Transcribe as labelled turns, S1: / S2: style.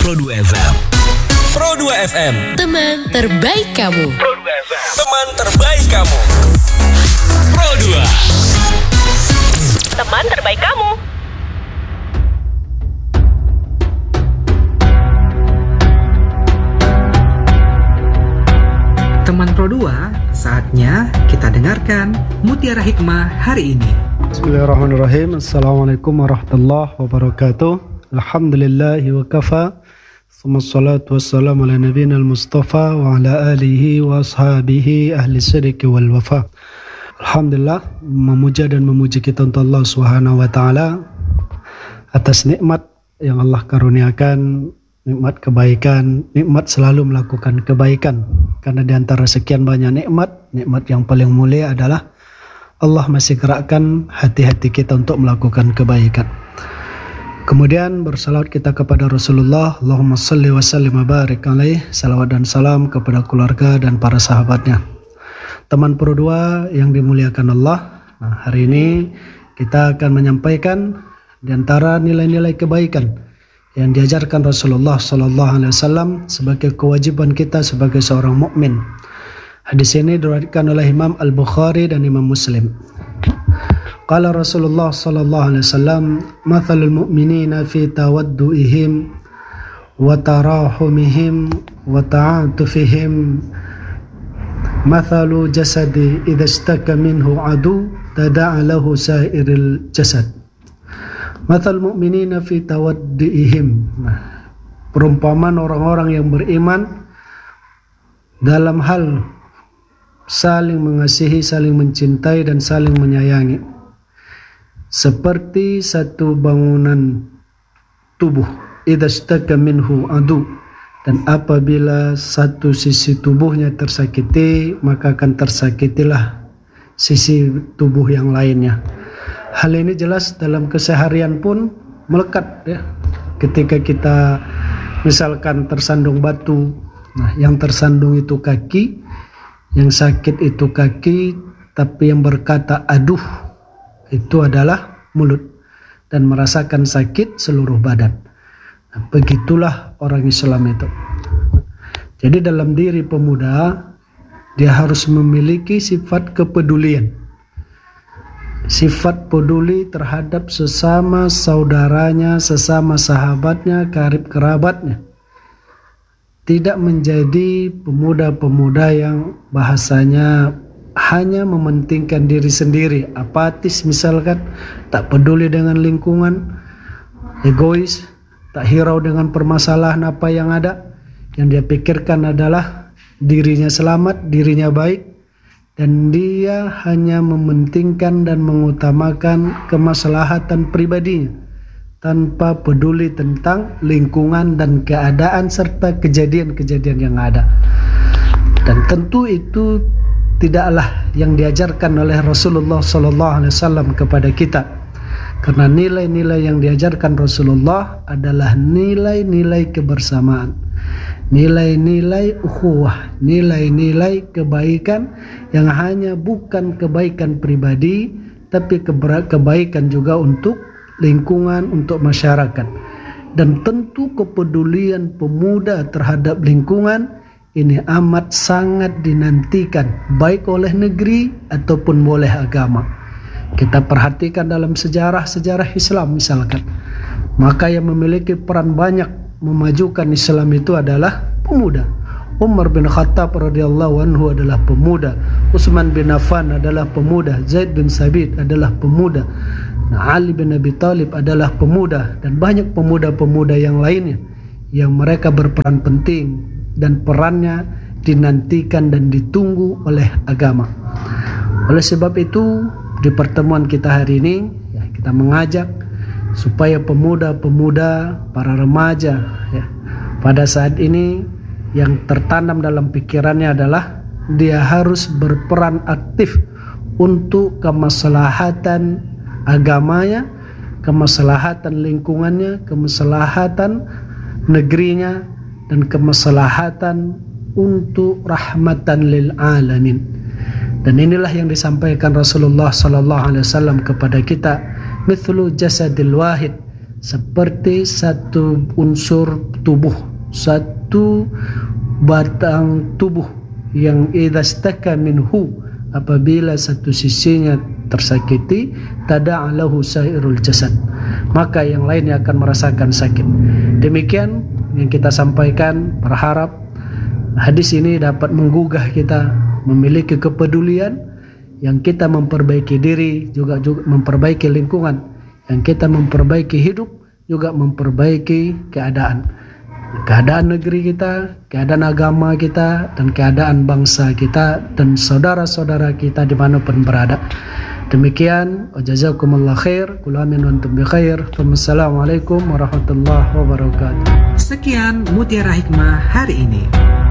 S1: Pro2 FM. Pro2 FM.
S2: Teman terbaik kamu.
S1: Pro2 FM. Teman terbaik kamu. Pro2.
S2: Teman terbaik kamu.
S3: Teman Pro2, saatnya kita dengarkan Mutiara Hikmah hari ini.
S4: Bismillahirrahmanirrahim. Assalamualaikum warahmatullahi wabarakatuh. Alhamdulillahi wa kafa. Wassalatu wassalamu ala nabiyina al-mustafa wa ala alihi wa ashabihi ahli sidqi wal wafa. Alhamdulillah, memuja dan memuji kita untuk Allah Subhanahu wa taala atas nikmat yang Allah karuniakan, nikmat kebaikan, nikmat selalu melakukan kebaikan. Karena di antara sekian banyak nikmat yang paling mulia adalah Allah masih gerakkan hati-hati kita untuk melakukan kebaikan. Kemudian bersalawat kita kepada Rasulullah, Allahumma salli wa sallim wa barik alaih, salawat dan salam kepada keluarga dan para sahabatnya. Teman Pro2 yang dimuliakan Allah, hari ini kita akan menyampaikan di antara nilai-nilai kebaikan yang diajarkan Rasulullah SAW sebagai kewajiban kita sebagai seorang mukmin. Hadis ini diriwayatkan oleh Imam Al-Bukhari dan Imam Muslim. Qala Rasulullah SAW, "Mathalul mu'minina fi tawaddu'ihim wa tarahumihim wa ta'atufihim mathalu jasadi idza istaka minhu adu tada'a lahu sa'iril jasad." Mathal mu'minina fi tawaddu'ihim. Perumpamaan orang-orang yang beriman dalam hal saling mengasihi, saling mencintai dan saling menyayangi. Seperti satu bangunan tubuh, idza istaka minhu adu, dan apabila satu sisi tubuhnya tersakiti, maka akan tersakitilah sisi tubuh yang lainnya. Hal ini jelas dalam keseharian pun melekat ya. Ketika kita misalkan tersandung batu, yang tersandung itu kaki, yang sakit itu kaki, tapi yang berkata aduh itu adalah mulut, dan merasakan sakit seluruh badan. Begitulah orang Islam itu. Jadi dalam diri pemuda, dia harus memiliki sifat kepedulian, sifat peduli terhadap sesama saudaranya, sesama sahabatnya, karib kerabatnya. Tidak menjadi pemuda-pemuda yang bahasanya hanya mementingkan diri sendiri, apatis misalkan, tak peduli dengan lingkungan, egois, tak hirau dengan permasalahan apa yang ada. Yang dia pikirkan adalah dirinya selamat, dirinya baik, dan dia hanya mementingkan dan mengutamakan kemaslahatan pribadinya tanpa peduli tentang lingkungan dan keadaan serta kejadian-kejadian yang ada. Dan tentu itu tidaklah yang diajarkan oleh Rasulullah SAW kepada kita, karena nilai-nilai yang diajarkan Rasulullah adalah nilai-nilai kebersamaan, nilai-nilai ukhuwah, nilai-nilai kebaikan yang hanya bukan kebaikan pribadi, tapi kebaikan juga untuk lingkungan, untuk masyarakat. Dan tentu kepedulian pemuda terhadap lingkungan ini amat sangat dinantikan, baik oleh negeri ataupun oleh agama. Kita perhatikan dalam sejarah-sejarah Islam misalkan, maka yang memiliki peran banyak memajukan Islam itu adalah pemuda. Umar bin Khattab radhiyallahu anhu adalah pemuda, Utsman bin Affan adalah pemuda, Zaid bin Sabit adalah pemuda, Ali bin Abi Thalib adalah pemuda, dan banyak pemuda-pemuda yang lainnya yang mereka berperan penting dan perannya dinantikan dan ditunggu oleh agama. Oleh sebab itu, di pertemuan kita hari ini ya, kita mengajak supaya pemuda-pemuda, para remaja ya, pada saat ini yang tertanam dalam pikirannya adalah dia harus berperan aktif untuk kemaslahatan agamanya, kemaslahatan lingkungannya, kemaslahatan negerinya, dan kemaslahatan untuk rahmatan lil alamin. Dan inilah yang disampaikan Rasulullah SAW kepada kita, mithlu jasadil wahid, seperti satu unsur tubuh, satu batang tubuh yang idza staka minhu, apabila satu sisinya tersakiti, tada'alahu sairul jasad, maka yang lainnya akan merasakan sakit. Demikian yang kita sampaikan, berharap hadis ini dapat menggugah kita memiliki kepedulian, yang kita memperbaiki diri, juga memperbaiki lingkungan, yang kita memperbaiki hidup, juga memperbaiki keadaan negeri kita, keadaan agama kita, dan keadaan bangsa kita dan saudara-saudara kita dimanapun berada. Demikian, jazakumullah khair, kul amin wa antum bi khair. Wassalamualaikum warahmatullahi wabarakatuh.
S3: Sekian Mutiara Hikmah hari ini.